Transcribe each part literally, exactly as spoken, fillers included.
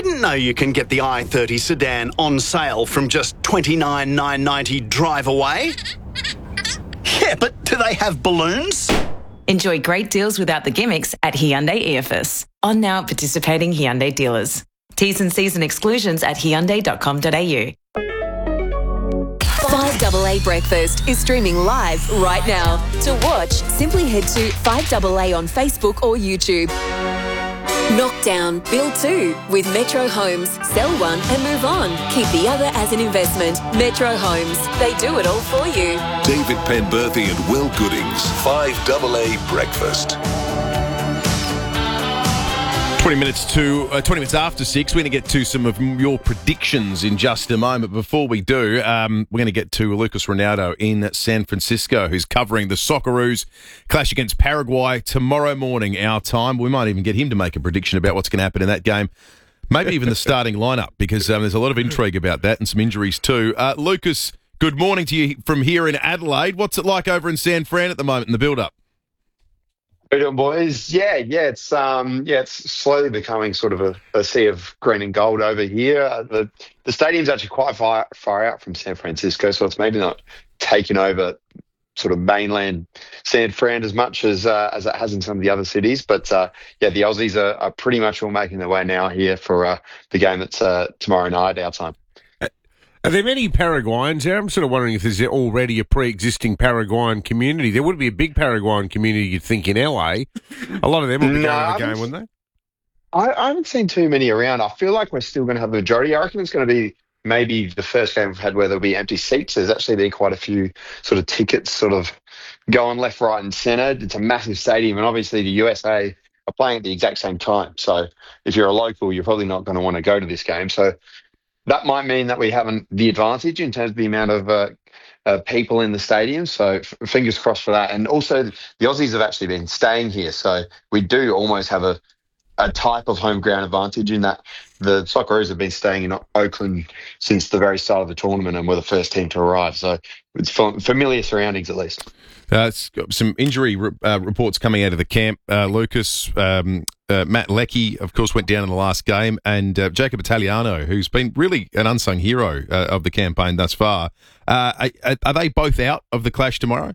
didn't know you can get the i thirty sedan on sale from just twenty-nine thousand nine hundred ninety dollars drive away. Yeah, but do they have balloons? Enjoy great deals without the gimmicks at Hyundai E F S. On now at participating Hyundai dealers. T's and C's and exclusions at hyundai dot com dot a u. five A A Breakfast is streaming live right now. To watch, simply head to five A A on Facebook or YouTube. Knockdown, build two with Metro Homes. Sell one and move on. Keep the other as an investment. Metro Homes. They do it all for you. David Penberthy and Will Goodings. five A A Breakfast. twenty minutes to uh, twenty minutes after six. We're going to get to some of your predictions in just a moment. Before we do, um, we're going to get to Lucas Ronaldo in San Francisco, who's covering the Socceroos clash against Paraguay tomorrow morning, our time. We might even get him to make a prediction about what's going to happen in that game. Maybe even the starting lineup, because um, there's a lot of intrigue about that and some injuries too. Uh, Lucas, good morning to you from here in Adelaide. What's it like over in San Fran at the moment in the build-up? How you doing, boys? Yeah, yeah, it's um, yeah, it's slowly becoming sort of a, a sea of green and gold over here. Uh, the the stadium's actually quite far far out from San Francisco, so it's maybe not taking over sort of mainland San Fran as much as uh, as it has in some of the other cities. But uh, yeah, the Aussies are, are pretty much all making their way now here for uh, the game that's uh, tomorrow night our time. Are there many Paraguayans there? I'm sort of wondering if there's already a pre-existing Paraguayan community. There would be a big Paraguayan community, you'd think, in L A. A lot of them would be No, going to the I game, wouldn't they? I, I haven't seen too many around. I feel like we're still going to have the majority. I reckon it's going to be maybe the first game we've had where there'll be empty seats. There's actually been quite a few sort of tickets sort of going left, right and centre. It's a massive stadium, and obviously the U S A are playing at the exact same time. So if you're a local, you're probably not going to want to go to this game. So that might mean that we haven't the advantage in terms of the amount of uh, uh, people in the stadium. So f- fingers crossed for that. And also the Aussies have actually been staying here. So we do almost have a, a type of home ground advantage in that the Socceroos have been staying in Oakland since the very start of the tournament and were the first team to arrive. So it's familiar surroundings at least. Uh, it's got some injury re- uh, reports coming out of the camp. Uh, Lucas, um, uh, Matt Leckie, of course, went down in the last game, and uh, Jacob Italiano, who's been really an unsung hero uh, of the campaign thus far. Uh, are, are they both out of the clash tomorrow?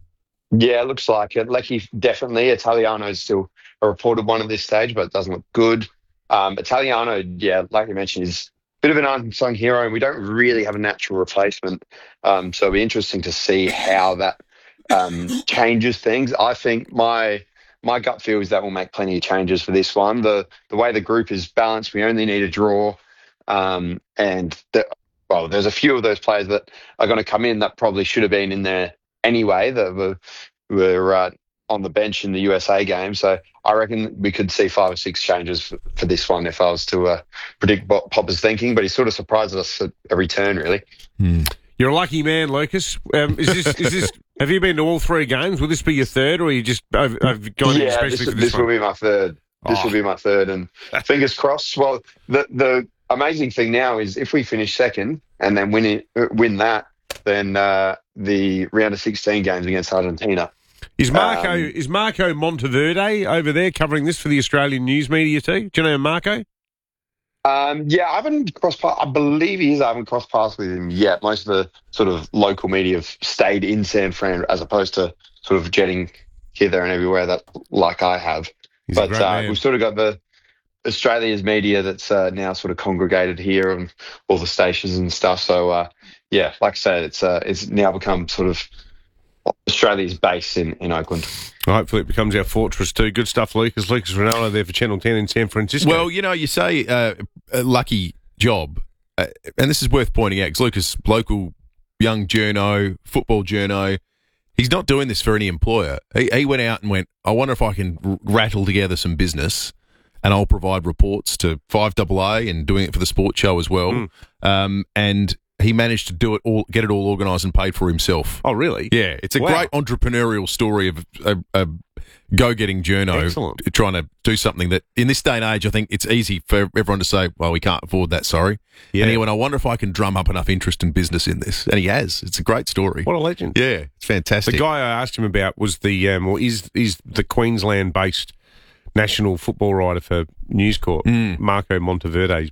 Yeah, it looks like it. Leckie definitely. Italiano is still a reported one at this stage, but it doesn't look good. Um, Italiano, yeah, like you mentioned, is a bit of an unsung hero, and we don't really have a natural replacement. Um, so it'll be interesting to see how that um, changes things. I think my my gut feel is that we'll make plenty of changes for this one. The the way the group is balanced, we only need a draw, um, and the, well, there's a few of those players that are going to come in that probably should have been in there anyway that were were uh, on the bench in the U S A game. So I reckon we could see five or six changes for, for this one if I was to uh, predict what Popper's thinking. But he sort of surprises us at every turn, really. Hmm. You're a lucky man, Lucas. Um, is this is this? Have you been to all three games? Will this be your third, or are you just have, have gone in Yeah, especially this, for this, this one? will be my third. This Oh. will be my third, and fingers crossed. Well, the the amazing thing now is if we finish second and then win it, win that, then uh, the round of sixteen games against Argentina. Is Marco Um, is Marco Monteverde over there covering this for the Australian news media too? Do you know Marco? Um, yeah, I haven't crossed paths. I believe he is. I haven't crossed paths with him yet. Most of the sort of local media have stayed in San Fran as opposed to sort of jetting here, there, and everywhere that like I have. He's a but great uh, man. we've sort of got the Australia's media that's uh, now sort of congregated here on all the stations and stuff. So uh, yeah, like I said, it's uh, it's now become sort of Australia's base in, in Oakland. Hopefully it becomes our fortress too. Good stuff, Lucas. Lucas Ronaldo there for Channel ten in San Francisco. Well, you know, you say uh, a lucky job, uh, and this is worth pointing out because Lucas, local young journo, football journo, he's not doing this for any employer. He, he went out and went, I wonder if I can r- rattle together some business and I'll provide reports to five A A and doing it for the sports show as well. Mm. Um, and he managed to do it all, get it all organised and paid for himself. Oh, really? Yeah, it's a Wow. great entrepreneurial story of a, a go-getting journo Excellent. trying to do something that, in this day and age, I think it's easy for everyone to say, well, we can't afford that, sorry. Yeah. And he went, I wonder if I can drum up enough interest and business in this. And he has. It's a great story. What a legend. Yeah, it's fantastic. The guy I asked him about was the, um, or is, is the Queensland-based national football writer for News Corp, Mm. Marco Monteverde.